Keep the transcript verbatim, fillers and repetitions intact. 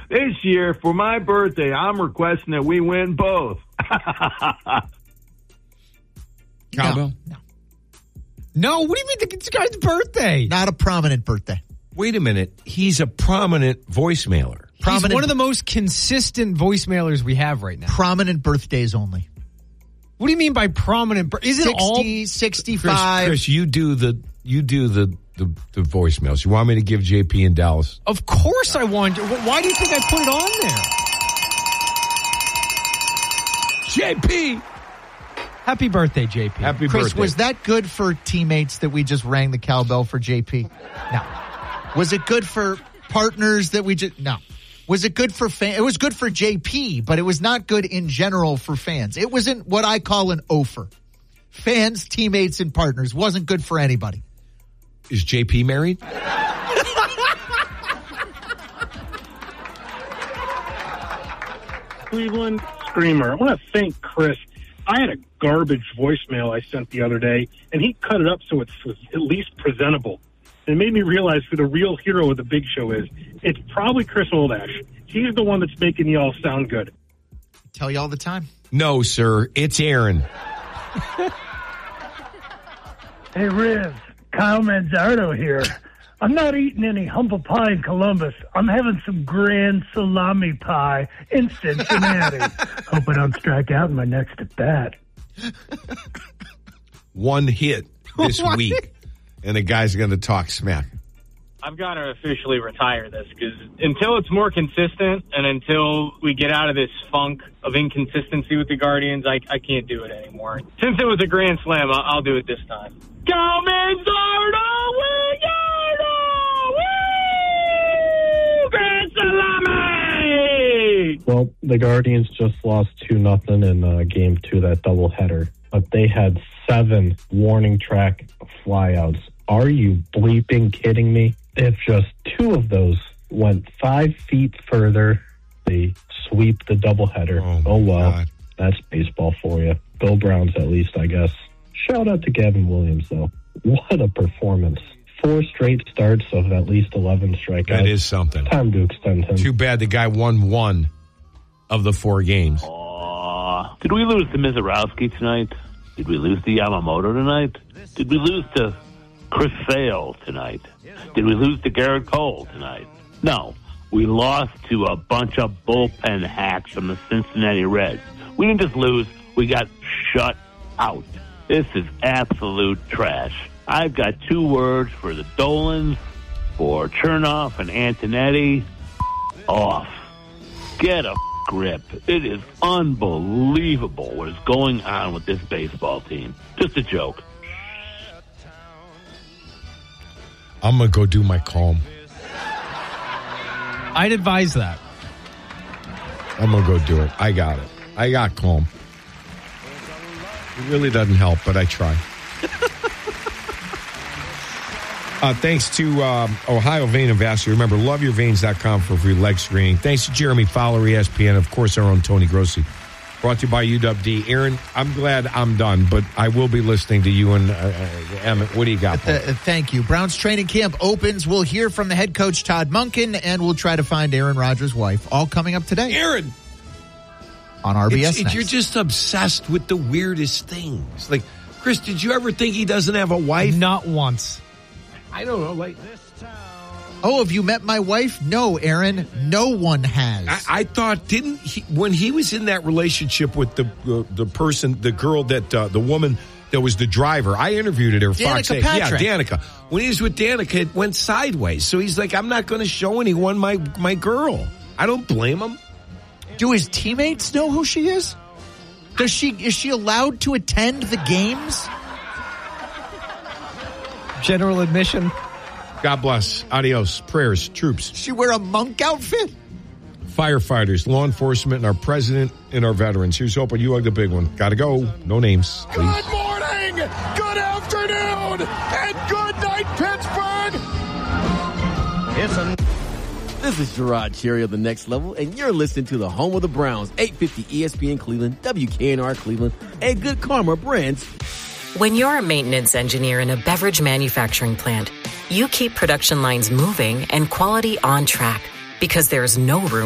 This year, for my birthday, I'm requesting that we win both. Cowbell? No, no. No, what do you mean it's this guy's birthday? Not a prominent birthday. Wait a minute. He's a prominent voicemailer. Prominent, He's one of the most consistent voicemailers we have right now. Prominent birthdays only. What do you mean by prominent? Is it sixty, all sixty-five? Chris, Chris, you do the you do the, the the voicemails. You want me to give J P in Dallas? Of course I want. Why do you think I put it on there? J P. Happy birthday, J P. Happy Chris, birthday. was that good for teammates that we just rang the cowbell for J P? No. Was it good for partners that we just... No. Was it good for fans? It was good for J P, but it was not good in general for fans. It wasn't what I call an offer. Fans, teammates, and partners. Wasn't good for anybody. Is J P married? Cleveland Screamer. I want to thank Chris. I had a garbage voicemail I sent the other day, and he cut it up so it's at least presentable. It made me realize who the real hero of the Big Show is. It's probably Chris Oldash. He's the one that's making y'all sound good. Tell you all the time. No, sir. It's Aaron. Hey, Riz. Kyle Manzardo here. I'm not eating any humble pie in Columbus. I'm having some grand salami pie in Cincinnati. Hope I don't strike out in my next at bat. One hit this week, and the guy's going to talk smack. I've got to officially retire this because until it's more consistent and until we get out of this funk of inconsistency with the Guardians, I, I can't do it anymore. Since it was a grand slam, I'll, I'll do it this time. Go Manzardo! Woo! Grand salami! Well, the Guardians just lost two nothing in uh, game two, that doubleheader. But they had seven warning track flyouts. Are you bleeping kidding me? If just two of those went five feet further, they sweep the doubleheader. Oh, oh well, God. That's baseball for you. Bill Browns, at least, I guess. Shout out to Gavin Williams, though. What a performance. Four straight starts of at least eleven strikeouts. That is something. Time to extend him. Too bad the guy won one of the four games. Aw. Did we lose to Mizorowski tonight? Did we lose to Yamamoto tonight? Did we lose to Chris Sale tonight? Did we lose to Garrett Cole tonight? No. We lost to a bunch of bullpen hacks from the Cincinnati Reds. We didn't just lose. We got shut out. This is absolute trash. I've got two words for the Dolans, for Chernoff and Antonetti. Off. Get a grip. It is unbelievable what is going on with this baseball team. Just a joke. I'm going to go do my calm. I'd advise that. I'm going to go do it. I got it. I got calm. It really doesn't help, but I try. uh, thanks to um, Ohio Vein and Vascular. Remember, love your veins dot com for free leg screening. Thanks to Jeremy Fowler, E S P N, of course, our own Tony Grossi. Brought to you by U W D. Aaron, I'm glad I'm done, but I will be listening to you and uh, uh, Emmett. What do you got? Uh, thank you. Browns training camp opens. We'll hear from the head coach, Todd Monken, and we'll try to find Aaron Rodgers' wife. All coming up today. Aaron! On R B S it's, next. You're just obsessed with the weirdest things. Like, Chris, did you ever think he doesn't have a wife? Not once. I don't know, like... Oh, have you met my wife? No, Aaron. No one has. I, I thought, didn't he, when he was in that relationship with the uh, the person, the girl that, uh, the woman that was the driver, I interviewed her, Fox Danica eight. Patrick. Yeah, Danica. When he was with Danica, it went sideways. So he's like, I'm not going to show anyone my, my girl. I don't blame him. Do his teammates know who she is? Does she, is she allowed to attend the games? General admission. God bless. Adios. Prayers. Troops. Does she wear a monk outfit? Firefighters, law enforcement, and our president and our veterans. Here's hoping you hug the big one. Gotta go. No names, please. Good morning, good afternoon, and good night, Pittsburgh. Listen. This is Gerard Cherry of The Next Level, and you're listening to the home of the Browns, eight fifty E S P N Cleveland, W K N R Cleveland, and Good Karma Brands. When you're a maintenance engineer in a beverage manufacturing plant, you keep production lines moving and quality on track because there's no room